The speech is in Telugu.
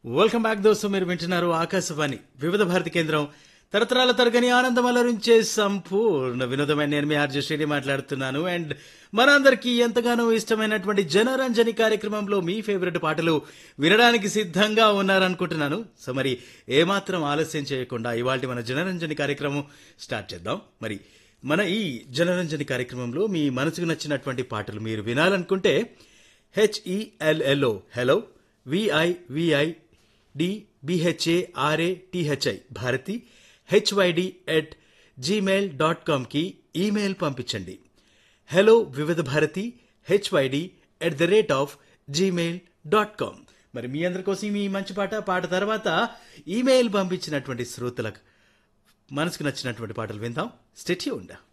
వెల్కమ్ బ్యాక్ దోస్తు. మీరు వింటున్నారు ఆకాశవాణి వివిధ భారతి కేంద్రం. తరతరాల తరగని ఆనందం అలరించే సంపూర్ణ వినోదమైన నేను మీ ఆర్జే శ్రీని మాట్లాడుతున్నాను. అండ్ మనందరికీ ఎంతగానో ఇష్టమైనటువంటి జనరంజని కార్యక్రమంలో మీ ఫేవరెట్ పాటలు వినడానికి సిద్ధంగా ఉన్నారనుకుంటున్నాను. సో మరి ఏమాత్రం ఆలస్యం చేయకుండా ఇవాళ మన జనరంజని కార్యక్రమం స్టార్ట్ చేద్దాం. మరి మన ఈ జనరంజని కార్యక్రమంలో మీ మనసుకు నచ్చినటువంటి పాటలు మీరు వినాలనుకుంటే HELLO hello VIVIDBHARATHI Bharati HYD@gmail.com కి ఈమెయిల్ పంపించండి. హలో వివిధ భారతి HYD@gmail.com. మరి మీ అందరి కోసం ఈ మంచి పాట తర్వాత ఈమెయిల్ పంపించినటువంటి శ్రోతలకు మనసుకు నచ్చినటువంటి పాటలు విందాం. Stay tuned.